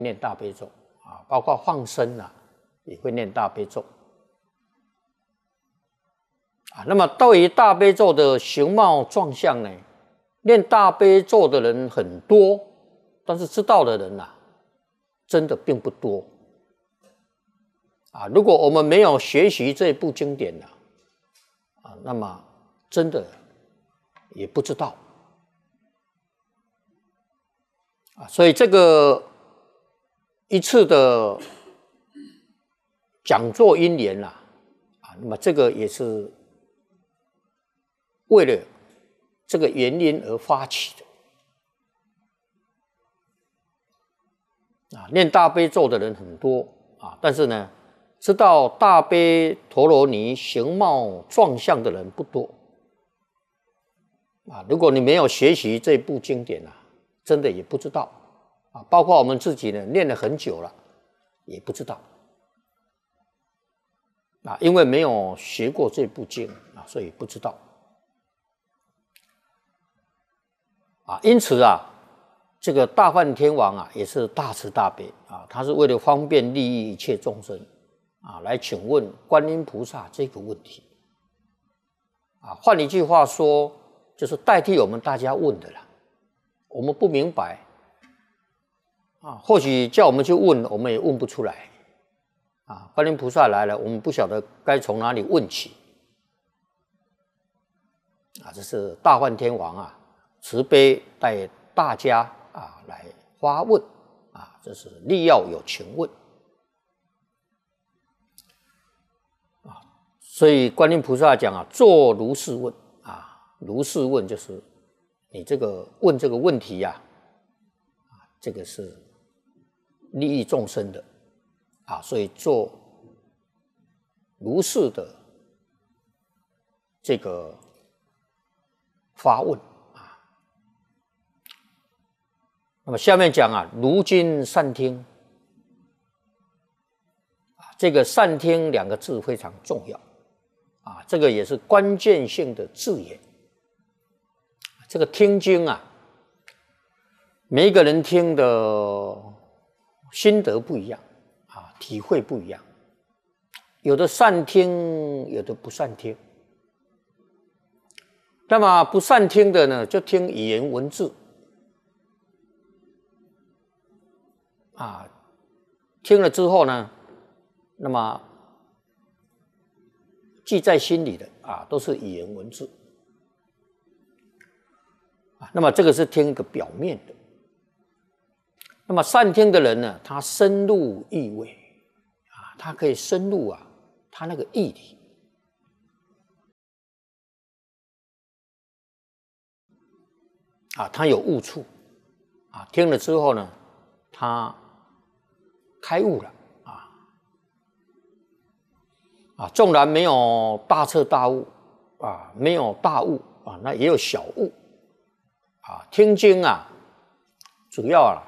念大悲咒啊，包括放生啊，也会念大悲咒啊。那么对于大悲咒的形貌状相呢，念大悲咒的人很多，但是知道的人啊，真的并不多啊。如果我们没有学习这部经典啊，那么真的也不知道啊。所以这个一次的讲座因缘啊，那么这个也是为了这个原因而发起的啊。念大悲咒的人很多啊，但是呢，知道大悲陀罗尼形貌状相的人不多啊。如果你没有学习这部经典啊，真的也不知道啊。包括我们自己呢，念了很久了，也不知道啊，因为没有学过这部经啊，所以不知道啊。因此啊，这个大梵天王啊，也是大慈大悲啊，他是为了方便利益一切众生啊，来请问观音菩萨这个问题啊。换一句话说，就是代替我们大家问的啦。我们不明白啊，或许叫我们去问，我们也问不出来啊。观音菩萨来了，我们不晓得该从哪里问起啊。这是大梵天王啊，慈悲带大家啊来发问啊，这是力要有情问啊。所以观音菩萨讲啊，作如是问啊，如是问就是你这个问这个问题呀啊，这个是利益众生的啊，所以做如是的这个发问啊。那么下面讲啊，如今善听啊，这个善听两个字非常重要啊，这个也是关键性的字眼。这个听经啊，每一个人听的心得不一样啊，体会不一样，有的善听，有的不善听。那么不善听的呢，就听语言文字啊，听了之后呢，那么记在心里的啊，都是语言文字啊。那么这个是听一个表面的。那么善听的人呢，他深入意味啊，他可以深入啊，他那个义理啊，他有悟处啊，听了之后呢，他开悟了啊，纵然没有大彻大悟啊，没有大悟啊，那也有小悟啊。听经啊，主要啊，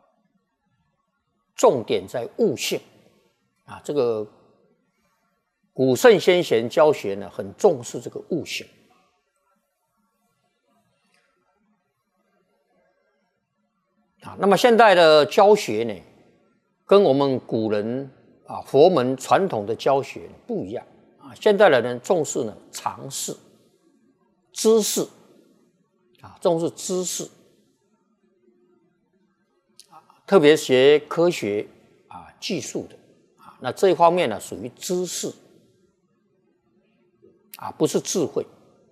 重点在悟性啊。这个古圣先贤教学呢，很重视这个悟性啊。那么现在的教学呢，跟我们古人啊佛门传统的教学不一样啊。现在的人重视呢常识、知识啊，重视知识啊，特别学科学啊、技术的啊，那这一方面呢属于知识啊，不是智慧。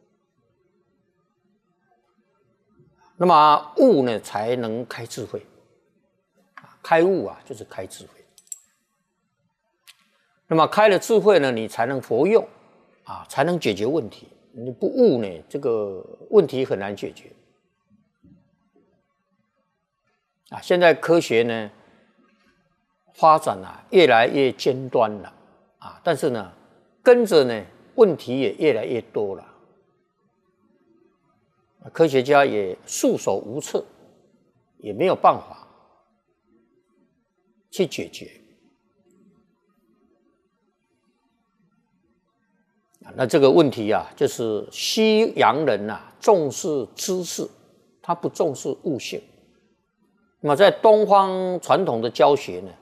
那么悟呢，才能开智慧啊，开悟啊，就是开智慧。那么开了智慧呢，你才能佛用啊，才能解决问题。你不悟呢，这个问题很难解决啊。现在科学呢发展啊越来越尖端了啊，但是呢跟着呢问题也越来越多了，科学家也束手无策，也没有办法去解决。那这个问题啊，就是西洋人啊重视知识，他不重视悟性那么在东方传统的教学呢，